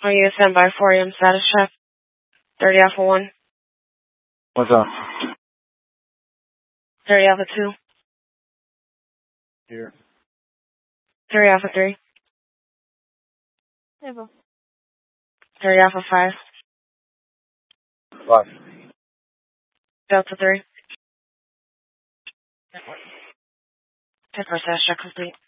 Are you stand by 4 a.m. status check? 30 Alpha 1. What's up? 30 Alpha 2. Here. 30 Alpha 3. Hey, bro. 30 Alpha 5. 5. Delta 3. 10% status check complete.